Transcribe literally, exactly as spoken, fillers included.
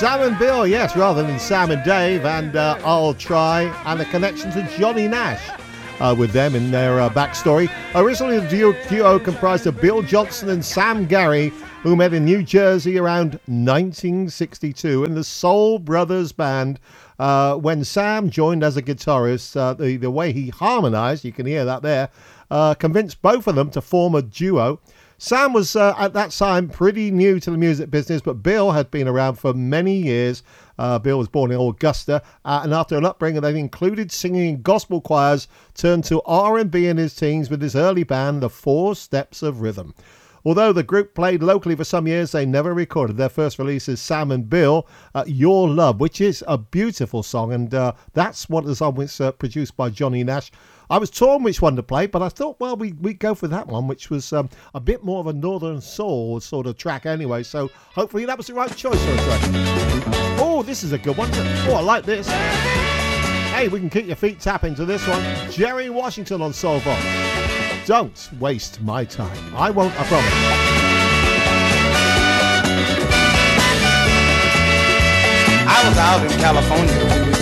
Sam and Bill, yes, rather than Sam and Dave, and uh, I'll Try, and the connection to Johnny Nash uh, with them in their uh, backstory. Originally, the duo, duo comprised of Bill Johnson and Sam Gary, who met in New Jersey around nineteen sixty-two in the Soul Brothers Band. Uh, when Sam joined as a guitarist, uh, the, the way he harmonized, you can hear that there, uh, convinced both of them to form a duo. Sam was uh, at that time pretty new to the music business, but Bill had been around for many years. Uh, Bill was born in Augusta, uh, and after an upbringing that included singing in gospel choirs, turned to R and B in his teens with his early band, The Four Steps of Rhythm. Although the group played locally for some years, they never recorded. Their first release is Sam and Bill, uh, Your Love, which is a beautiful song, and uh, that's what the song was uh, produced by Johnny Nash. I was torn which one to play, but I thought, well, we, we'd go for that one, which was um, a bit more of a Northern Soul sort of track anyway, so hopefully that was the right choice for a track. Oh, this is a good one. Oh, I like this. Hey, we can keep your feet tapping to this one. Jerry Washington on Soul Box. Don't waste my time. I won't, I promise. I was out in California